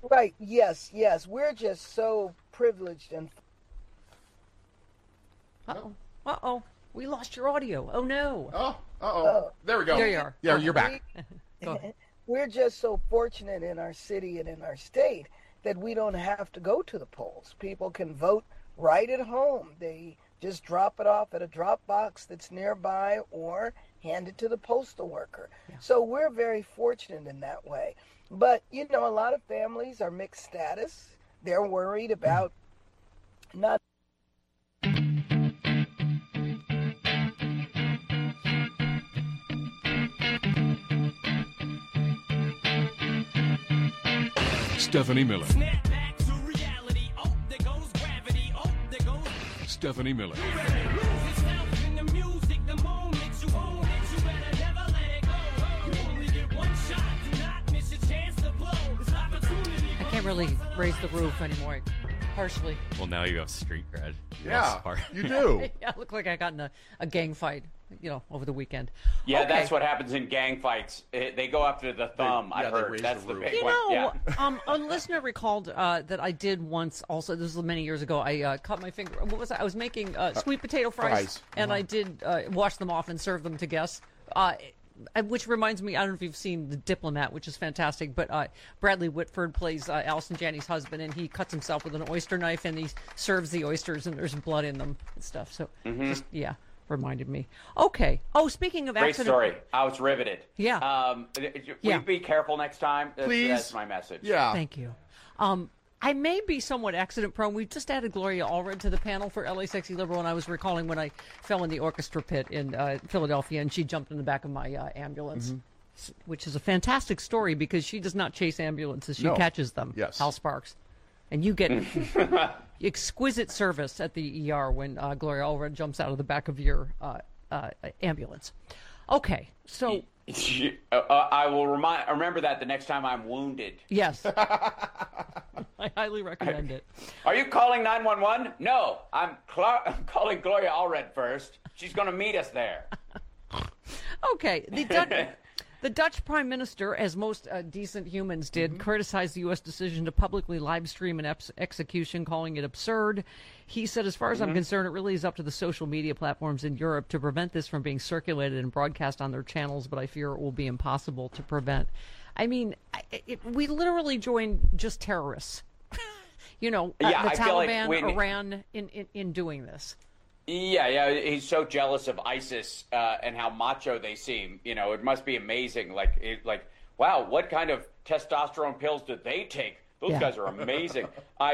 Right. Yes. Yes. We're just so privileged and. Uh-oh. Uh-oh. We lost your audio. Oh, no. Oh, uh-oh. There we go. There you are. Yeah, you're back. Go ahead. We're just so fortunate in our city and in our state that we don't have to go to the polls. People can vote right at home. They just drop it off at a drop box that's nearby or hand it to the postal worker. Yeah. So we're very fortunate in that way. But, you know, a lot of families are mixed status. They're worried about not. Stephanie Miller. Stephanie Miller. I can't really raise the roof anymore. Partially. Well, now you have street cred. Yeah, you do. Yeah, I look like I got in a gang fight, over the weekend. Yeah, okay. That's what happens in gang fights. They go after the thumb. I heard that's the big one. Yeah. A listener recalled that I did once. Also, this was many years ago. I cut my finger. What was that? I was making sweet potato fries, and I did wash them off and serve them to guests. Which reminds me, I don't know if you've seen The Diplomat, which is fantastic, but Bradley Whitford plays Allison Janney's husband, and he cuts himself with an oyster knife, and he serves the oysters, and there's blood in them and stuff. So, reminded me. Okay. Oh, speaking of great accident. story. I was riveted. Yeah. Will you be careful next time? Please. That's my message. Yeah. Thank you. I may be somewhat accident prone. We just added Gloria Allred to the panel for LA Sexy Liberal, and I was recalling when I fell in the orchestra pit in Philadelphia, and she jumped in the back of my ambulance, which is a fantastic story because she does not chase ambulances. She catches them. Yes. Hal Sparks. And you get exquisite service at the ER when Gloria Allred jumps out of the back of your ambulance. Okay, so... I will remember that the next time I'm wounded. Yes. I highly recommend it. Are you calling 911? No, I'm calling Gloria Allred first. She's going to meet us there. Okay. The Dutch Prime Minister, as most decent humans did, criticized the U.S. decision to publicly live stream an execution, calling it absurd. He said, as far as I'm concerned, it really is up to the social media platforms in Europe to prevent this from being circulated and broadcast on their channels, but I fear it will be impossible to prevent. I mean, we literally joined just terrorists. The Taliban, Iran in doing this. Yeah, he's so jealous of ISIS and how macho they seem. It must be amazing. Wow, what kind of testosterone pills did they take? Those guys are amazing.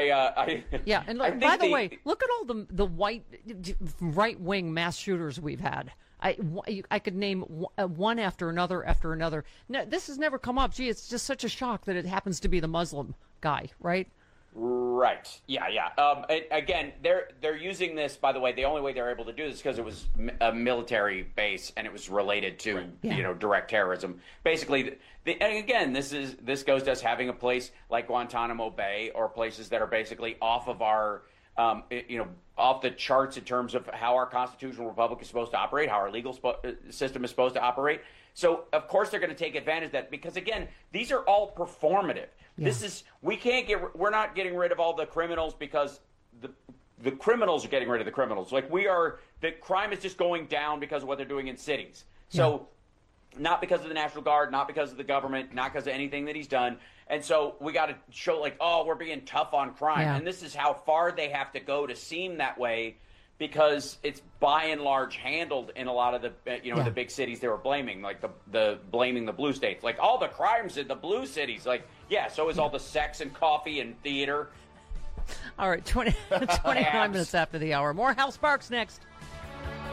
And by the way, look at all the white right-wing mass shooters we've had. I could name one after another. No, this has never come up. Gee, it's just such a shock that it happens to be the Muslim guy, right? Right. Yeah. Again, they're using this. By the way, the only way they're able to do this is because it was a military base and it was related to direct terrorism. Basically, and again, this goes to us having a place like Guantanamo Bay or places that are basically off of our off the charts in terms of how our constitutional republic is supposed to operate, how our legal system is supposed to operate. So, of course, they're going to take advantage of that because, again, these are all performative. Yeah. We're not getting rid of all the criminals because the criminals are getting rid of the criminals. The crime is just going down because of what they're doing in cities. So, not because of the National Guard, not because of the government, not because of anything that he's done. And so we got to show we're being tough on crime. Yeah. And this is how far they have to go to seem that way because it's by and large handled in a lot of the the big cities they were blaming, like blaming the blue states. Like all the crimes in the blue cities, so is all the sex and coffee and theater. All right, 29 minutes after the hour. More Hal Sparks next.